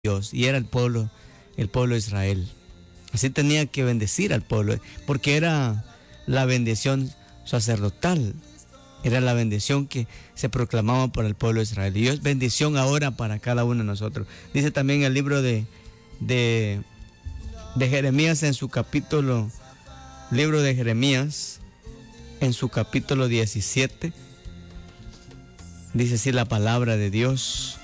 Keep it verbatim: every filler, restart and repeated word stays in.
Dios, y era el pueblo, el pueblo de Israel. Así tenía que bendecir al pueblo, porque era la bendición sacerdotal, era la bendición que se proclamaba por el pueblo de Israel. Y es bendición ahora para cada uno de nosotros. Dice también el libro de, de, de Jeremías en su capítulo, libro de Jeremías, en su capítulo diecisiete, dice así la palabra de Dios.